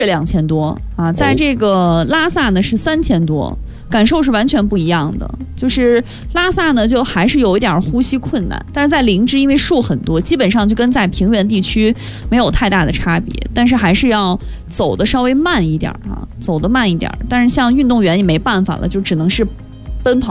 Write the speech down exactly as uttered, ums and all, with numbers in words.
两千多啊，在这个拉萨呢是三千多，感受是完全不一样的。就是拉萨呢，就还是有一点呼吸困难，但是在林芝因为树很多，基本上就跟在平原地区没有太大的差别，但是还是要走的稍微慢一点啊，走的慢一点。但是像运动员也没办法了，就只能是奔跑。